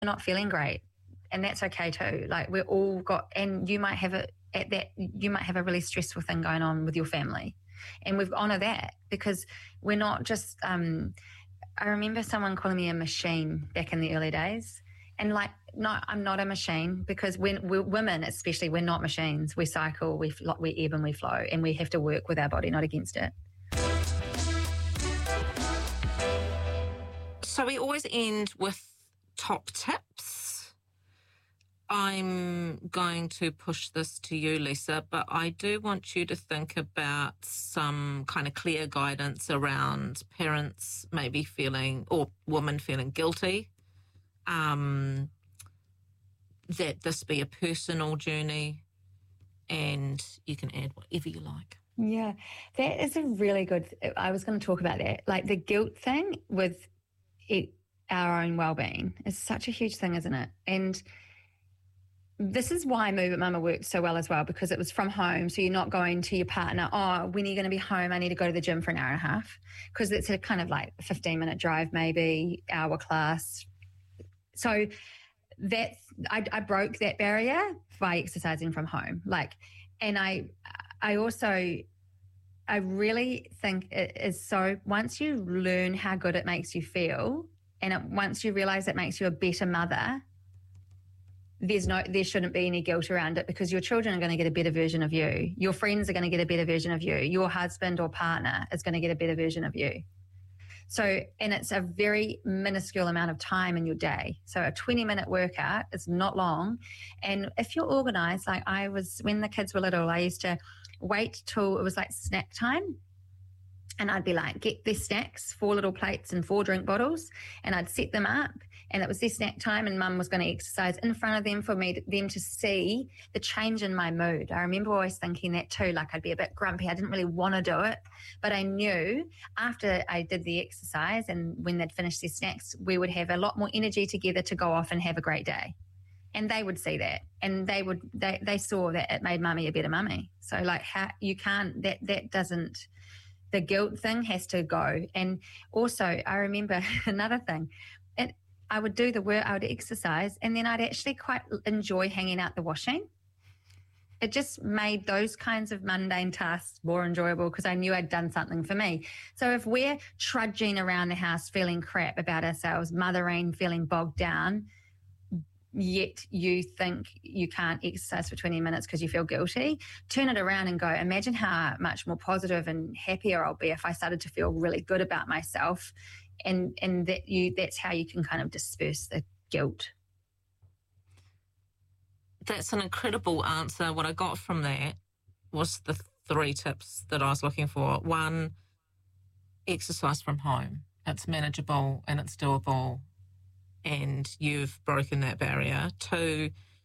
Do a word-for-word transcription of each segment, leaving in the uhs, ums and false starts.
not feeling great, and that's okay too. Like we're all got, and you might have a at that you might have a really stressful thing going on with your family, and we've honour that because we're not just. Um, I remember someone calling me a machine back in the early days, and like, no, I'm not a machine because when we're women, especially, we're not machines. We cycle, we we ebb and we flow, and we have to work with our body, not against it. So we always end with top tips. I'm going to push this to you, Lisa, but I do want you to think about some kind of clear guidance around parents maybe feeling, or women feeling guilty, um, that this be a personal journey, and you can add whatever you like. Yeah, that is a really good, I was going to talk about that. Like the guilt thing with it, our own well-being is such a huge thing, isn't it? And this is why Move It Mama worked so well as well, because it was from home. So you're not going to your partner, oh, when are you going to be home? I need to go to the gym for an hour and a half. Because it's a kind of like a fifteen minute drive, maybe hour class. So that's, I, I broke that barrier by exercising from home. Like, and I, I also, I really think it is so, once you learn how good it makes you feel, and it, once you realize it makes you a better mother, there's no, there shouldn't be any guilt around it, because your children are going to get a better version of you. Your friends are going to get a better version of you. Your husband or partner is going to get a better version of you. So, and it's a very minuscule amount of time in your day. So a twenty minute workout is not long. And if you're organized, like I was, when the kids were little, I used to wait till it was like snack time. And I'd be like, get their snacks, four little plates and four drink bottles, and I'd set them up, and it was their snack time, and Mum was going to exercise in front of them for me, to, them to see the change in my mood. I remember always thinking that too, like I'd be a bit grumpy. I didn't really want to do it, but I knew after I did the exercise and when they'd finished their snacks, we would have a lot more energy together to go off and have a great day. And they would see that, and they would, they, they saw that it made Mummy a better mummy. So like how you can't, that, that doesn't, the guilt thing has to go. And also I remember another thing, it, I would do the work, I would exercise, and then I'd actually quite enjoy hanging out the washing. It just made those kinds of mundane tasks more enjoyable because I knew I'd done something for me. So if we're trudging around the house feeling crap about ourselves, mothering, feeling bogged down, yet you think you can't exercise for twenty minutes because you feel guilty, turn it around and go, imagine how much more positive and happier I'll be if I started to feel really good about myself. And and that you that's how you can kind of disperse the guilt. That's an incredible answer. What I got from that was the three tips that I was looking for. One, exercise from home. It's manageable and it's doable, and you've broken that barrier. Two,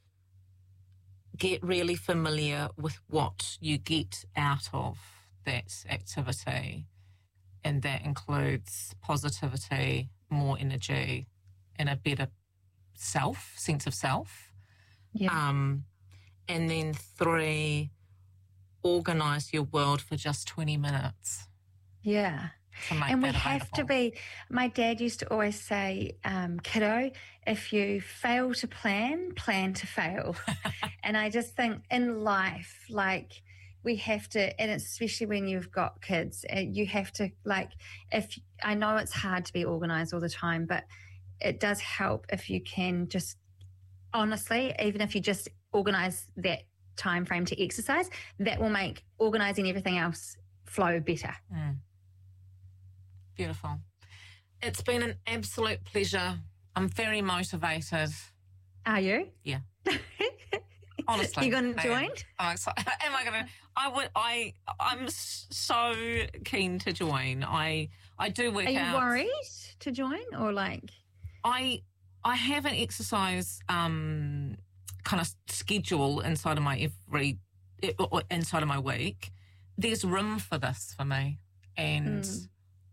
get really familiar with what you get out of that activity, and that includes positivity, more energy, and a better self, sense of self. Yeah. Um, and then three, organise your world for just twenty minutes. Yeah. And we have to be, my dad used to always say, um, kiddo, if you fail to plan, plan to fail. And I just think in life, like we have to, and especially when you've got kids, you have to like, if I know it's hard to be organised all the time, but it does help if you can just, honestly, even if you just organise that time frame to exercise, that will make organising everything else flow better. Mm. Beautiful. It's been an absolute pleasure. I'm very motivated. Are you? Yeah. Honestly. You going to join? I'm excited. Am I going to? I would. I. I'm so keen to join. I. I do work out. Are you out. worried to join, or like? I. I have an exercise um, kind of schedule inside of my every inside of my week. There's room for this for me, and. Mm.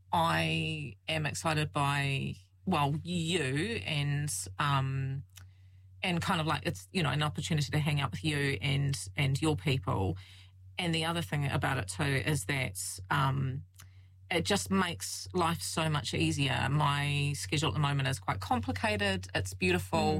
I am excited by, well, you and um, and kind of like it's, you know, an opportunity to hang out with you and and your people. And the other thing about it too is that um, it just makes life so much easier. My schedule at the moment is quite complicated. It's beautiful.